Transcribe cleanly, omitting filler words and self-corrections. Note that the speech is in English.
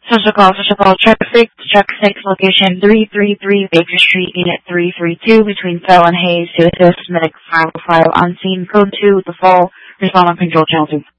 Social call traffic, check 6, location 333 Baker Street, Unit 332, between Fell and Hayes, to assist medic 505 on scene, code 2, the fall, respond on control channel 2.